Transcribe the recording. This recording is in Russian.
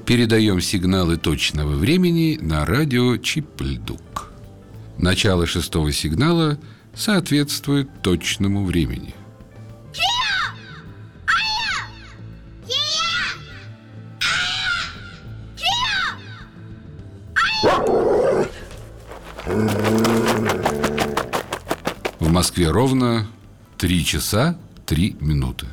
Передаем сигналы точного времени на радио Чип-Льдук. Начало 6-го сигнала соответствует точному времени. В Москве ровно 3 часа 3 минуты.